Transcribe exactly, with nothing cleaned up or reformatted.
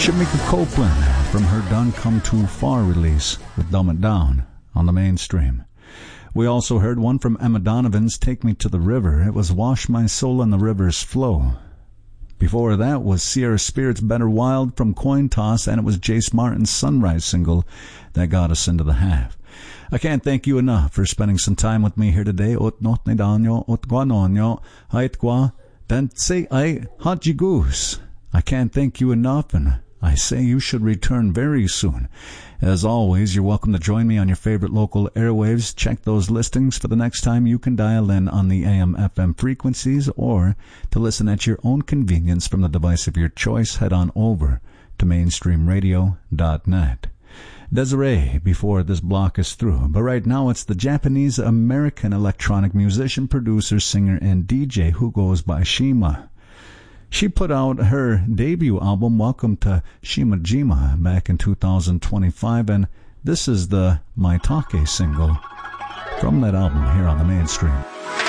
Shamika Copeland from her Done Come Too Far release with Dumb It Down on the Mainstream. We also heard one from Emma Donovan's Take Me to the River. It was Wash My Soul in the River's Flow. Before that was Sierra Spirit's Better Wild from Coin Toss, and it was Jace Martin's Sunrise single that got us into the half. I can't thank you enough for spending some time with me here today. Ot not ni danyo, ot guanonyo, hait gua, dantse ai haji goose. I can't thank you enough, and I say you should return very soon. As always, you're welcome to join me on your favorite local airwaves. Check those listings for the next time you can dial in on the A M F M frequencies, or to listen at your own convenience from the device of your choice, head on over to mainstream radio dot net. Desiree before this block is through, but right now it's the Japanese-American electronic musician, producer, singer, and D J who goes by Shima. She put out her debut album, Welcome to Shimajima, back in two thousand twenty-five, and this is the Maitake single from that album here on the Mainstream.